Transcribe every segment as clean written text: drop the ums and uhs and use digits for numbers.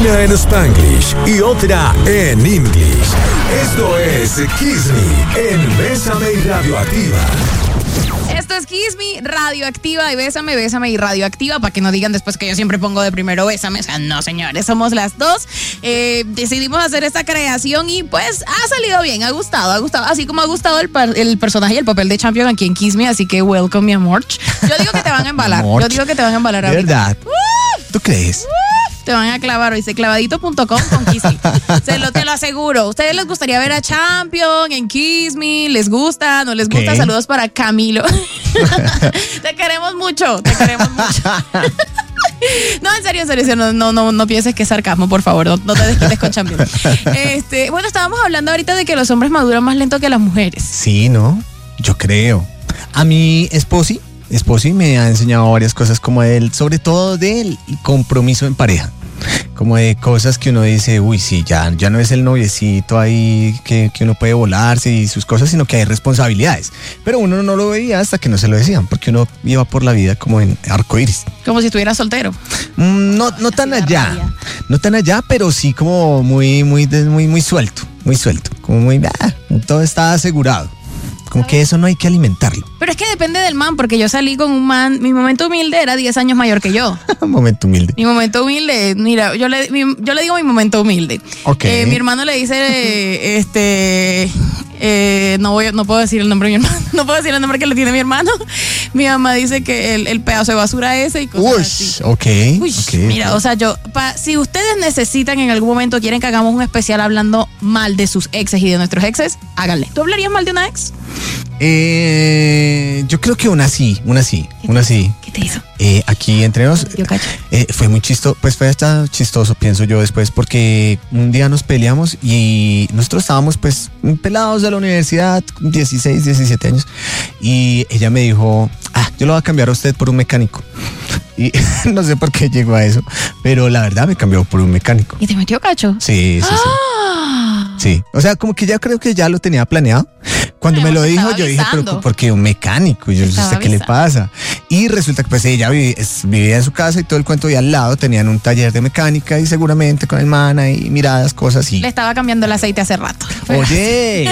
Una en Spanglish y otra en English. Esto es Kiss Me en Bésame y Radioactiva. Esto es Kiss Me, Radioactiva y Bésame, Bésame y Radioactiva, para que no digan después que yo siempre pongo de primero Bésame. O sea, no, señores, somos las dos. Decidimos hacer esta creación y pues ha salido bien, ha gustado. Así como ha gustado el personaje y el papel de Champion aquí en Kiss Me, así que welcome, mi amor. Yo digo que te van a embalar. ¿De verdad? ¿Tú crees? Te van a clavar, oíste, clavadito.com con Kiss Me. Te lo aseguro. ¿Ustedes les gustaría ver a Champion en Kiss Me? ¿Les gusta? ¿No les gusta? Saludos para Camilo. Te queremos mucho. No, en serio, no pienses que es sarcasmo, por favor, no te desquites con Champion. Bueno, estábamos hablando ahorita de que los hombres maduran más lento que las mujeres. Sí, ¿no? Yo creo. A mi Esposi me ha enseñado varias cosas como sobre todo del compromiso en pareja. Como de cosas que uno dice, uy, sí, ya no es el noviecito ahí que uno puede volarse y sus cosas, sino que hay responsabilidades. Pero uno no lo veía hasta que no se lo decían, porque uno iba por la vida como en arcoíris. Como si estuviera soltero. No tan allá, pero sí como muy suelto, como muy, todo está asegurado. Como que eso no hay que alimentarlo. Pero es que depende del man, porque yo salí con un man, mi momento humilde era 10 años mayor que yo. Momento humilde. Mi momento humilde, mira, yo le digo mi momento humilde. Okay. Mi hermano le dice, no puedo decir el nombre de mi hermano, no puedo decir el nombre que le tiene mi hermano. Mi mamá dice que el pedazo de basura ese y cosas así. Okay. Mira, o sea, si ustedes necesitan en algún momento, quieren que hagamos un especial hablando mal de sus exes y de nuestros exes, háganle. ¿Tú hablarías mal de una ex? Yo creo que una sí. ¿Qué te hizo? Aquí entre nos fue muy chistoso, pues fue hasta chistoso, pienso yo después, porque un día nos peleamos y nosotros estábamos pues pelados de la universidad, 16, 17 años, y ella me dijo, yo lo voy a cambiar a usted por un mecánico. Y no sé por qué llegó a eso, pero la verdad me cambió por un mecánico. ¿Y te metió cacho? Sí. Sí, o sea, como que ya creo que ya lo tenía planeado. Cuando me lo dijo, yo dije, pero ¿por qué un mecánico? Y yo no sé qué le pasa. Y resulta que pues ella vivía en su casa y todo el cuento, y al lado tenían un taller de mecánica y seguramente con el man ahí miradas, cosas y... Le estaba cambiando el aceite hace rato. Oye.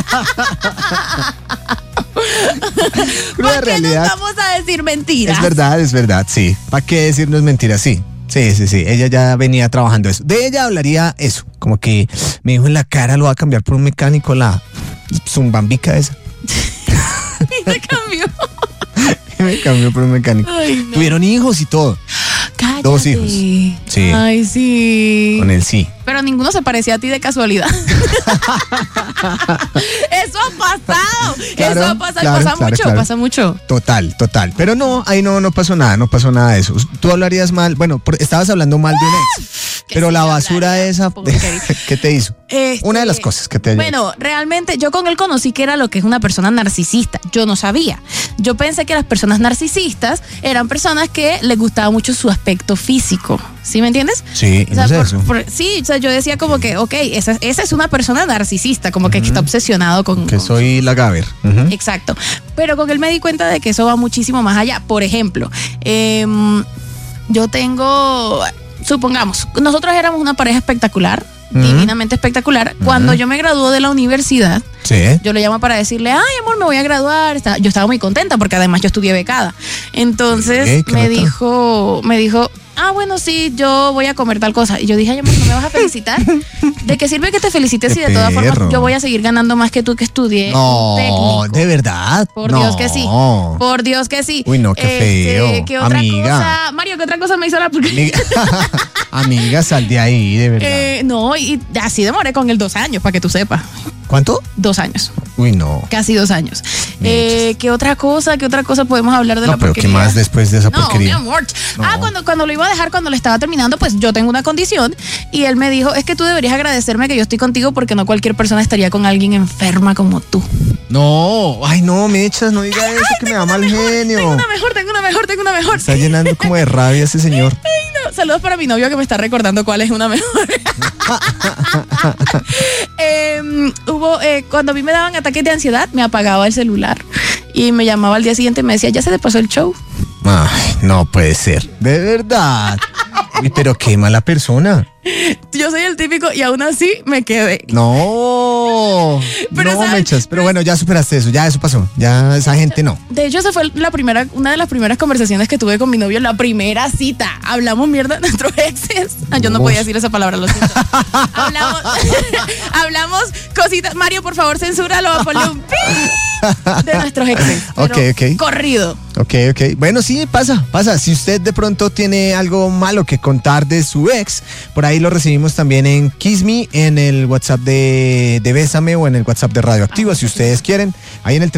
¿Por qué nos vamos a decir mentiras? Es verdad, sí. ¿Para qué decirnos mentiras? Sí. Ella ya venía trabajando eso. De ella hablaría eso, como que me dijo en la cara, lo va a cambiar por un mecánico, la zumbambica esa. Y te cambió. Me cambió por un mecánico. Ay, no. Tuvieron hijos y todo. Cállate. 2 hijos. Sí. Ay, sí. Con él sí. Pero ninguno se parecía a ti de casualidad. Eso ha pasado. Claro, pasa mucho. Total. Pero no, ahí no pasó nada de eso. Tú hablarías mal, bueno, estabas hablando mal de un ex, pero la basura esa, ¿qué te hizo? Una de las cosas que te... Bueno, realmente yo con él conocí que era lo que es una persona narcisista. Yo no sabía. Yo pensé que las personas narcisistas eran personas que les gustaba mucho su aspecto físico. ¿Sí me entiendes? Sí, o sea, sí, o sea, yo decía como que, esa es una persona narcisista, como que está obsesionado con... Que soy la Gaber. Exacto. Pero con él me di cuenta de que eso va muchísimo más allá. Por ejemplo, yo tengo... Supongamos, nosotros éramos una pareja espectacular, divinamente espectacular. Cuando yo me gradué de la universidad, yo le llamo para decirle, ay, amor, me voy a graduar. Yo estaba muy contenta porque además yo estudié becada. Entonces me dijo, bueno, sí, yo voy a comer tal cosa. Y yo dije, ay, amor, ¿no me vas a felicitar? ¿De qué sirve que te felicites si de todas formas yo voy a seguir ganando más que tú que estudié técnico? ¿De verdad? Por Dios que sí. Uy, no, qué feo. ¿Qué otra amiga cosa? Mario, ¿qué otra cosa me hizo la... Amiga, sal de ahí, de verdad. No, y así demoré con él 2 años, para que tú sepas. ¿Cuánto? 2 años. Uy, no. Casi 2 años. ¿Qué otra cosa podemos hablar de la porquería? ¿Qué más después de esa porquería? No, mi amor. Cuando lo iba a dejar, cuando le estaba terminando, pues yo tengo una condición y él me dijo, es que tú deberías agradecerme que yo estoy contigo porque no cualquier persona estaría con alguien enferma como tú. No, ay, no, Mechas, no diga eso, que me da mal genio. Tengo una mejor. Está llenando como de rabia ese señor. Ay, no. Saludos para mi novio que me está recordando cuál es una mejor. Cuando a mí me daban ataques de ansiedad, me apagaba el celular y me llamaba al día siguiente y me decía, ya se te pasó el show. Ay, no puede ser, de verdad. Uy, pero qué mala persona. Yo soy el típico y aún así me quedé. No. Pero, no, ¿sabes? Mechas. Pero bueno, ya superaste eso, ya eso pasó. Ya esa gente no. De hecho, esa fue una de las primeras conversaciones que tuve con mi novio, la primera cita. Hablamos mierda de nuestros exes. Yo no podía decir esa palabra, lo siento. hablamos cositas. Mario, por favor, censúralo, ponle un pi de nuestros exes. Ok. Corrido. Ok. Bueno, sí, pasa. Si usted de pronto tiene algo malo que contar de su ex, por ahí lo recibimos también en Kiss Me, en el WhatsApp de Bésame o en el WhatsApp de Radioactiva, si ustedes quieren. Ahí en el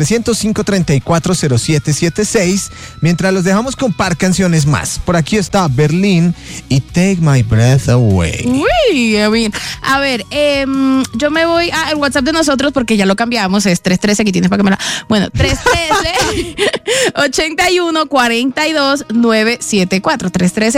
305-340776. Mientras los dejamos con par canciones más. Por aquí está Berlín y Take My Breath Away. Uy, a ver, yo me voy al WhatsApp de nosotros porque ya lo cambiamos, es 313, aquí tienes para que me la... Bueno, 313-8142-974,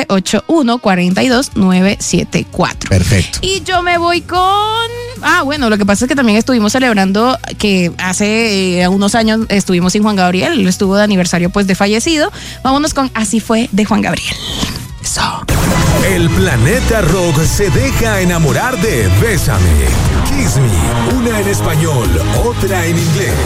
313-8142-974. Perfecto. Y yo me voy con... bueno, lo que pasa es que también estuvimos celebrando que hace unos años estuvimos sin Juan Gabriel, él estuvo de aniversario pues de fallecido. Vámonos con Así Fue de Juan Gabriel. Eso. El planeta rock se deja enamorar de Bésame, Kiss Me, una en español, otra en inglés.